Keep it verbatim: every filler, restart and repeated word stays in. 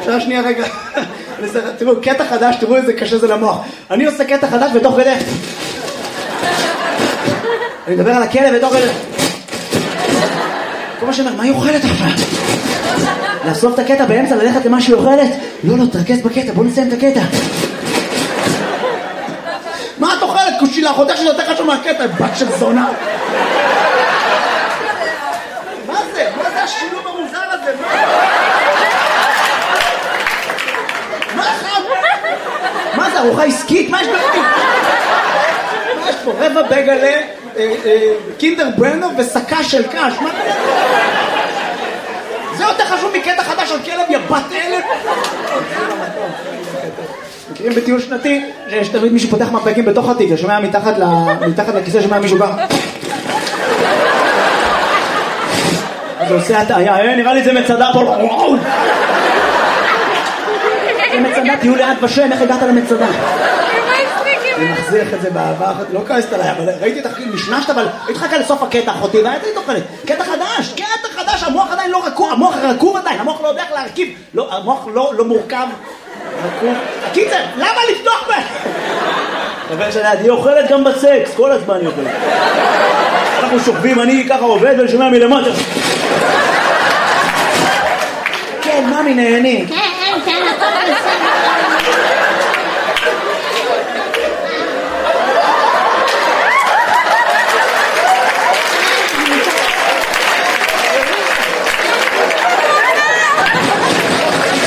שעה שנייה רגע. תראו, קטע חדש, תראו איזה קשה זה למוח. אני עושה קטע חדש ותוך כדי. אני מדבר על הכלב ותוך כדי. כל מה שאומר, מה היא אוכלת עכשיו? לאסוף את הקטע באמצע, ללכת למה שהיא אוכלת? לא, לא, תרכז בקטע, בוא נסיים את הקטע. מה את אוכלת? קושילה, חודש שזה יותר חשוב מהקטע, בת של זונה. מה זה? מה זה השילוב המוזר הזה? מה חם? מה זה, ארוחה עסקית? מה יש בפנים? מה יש פה? רבע בגלה, קינדר ברנו וסקה של קש. מה זה? זה יותר חשוב מקטע חדש על כלב, יא בת אלף. מכירים בטיול שנתי, שיש תמיד מישהו פותח מפקים בתוך התיק, שומע מתחת לכיסא, שומע מישהו בא. אז הוא עושה הטעיה, נראה לי זה מצדה פה, וואו! זה מצדה, תהיו לאט בשם, איך הגעת למצדה? אני מחזיך את זה באהבה, לא כעסת עליי, אבל ראיתי את אחרי, נשנשת, אבל התחכה לסוף הקטע אחותי, והייתי תוכלת, קטע חדש, קטע חדש, המוח עדיין לא רכוב, המוח רכוב עדיין, המוח לא יודע איך להרכיב, המוח לא מורכב, רכוב. הקיצר, למה לפתוח בה? אבל שאני, היא אוכלת גם בסקס, כל הזמן היא אוכלת. אנחנו שוכבים, אני ככה עובד ואני שומע מלמטה. כן, ממי נהני. כן, כן, הכל בסדר.